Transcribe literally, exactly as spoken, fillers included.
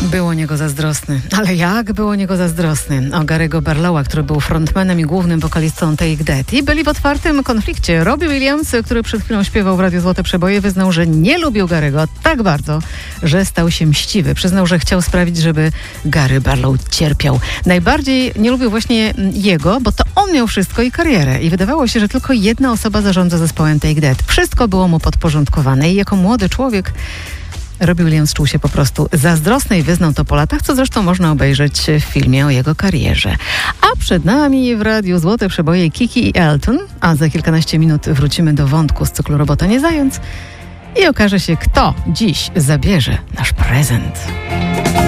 Był o niego zazdrosny. Ale jak był o niego zazdrosny? O Gary'ego Barlowa, który był frontmanem i głównym wokalistą Take That. I byli w otwartym konflikcie. Robbie Williams, który przed chwilą śpiewał w Radiu Złote Przeboje, wyznał, że nie lubił Gary'ego tak bardzo, że stał się mściwy. Przyznał, że chciał sprawić, żeby Gary Barlow cierpiał. Najbardziej nie lubił właśnie jego, bo to on miał wszystko i karierę. I wydawało się, że tylko jedna osoba zarządza zespołem Take That. Wszystko było mu podporządkowane i jako młody człowiek Robbie Williams czuł się po prostu zazdrosny i wyznał to po latach, co zresztą można obejrzeć w filmie o jego karierze. A przed nami w Radiu Złote Przeboje Kiki i Elton, a za kilkanaście minut wrócimy do wątku z cyklu Robota nie zając i okaże się, kto dziś zabierze nasz prezent.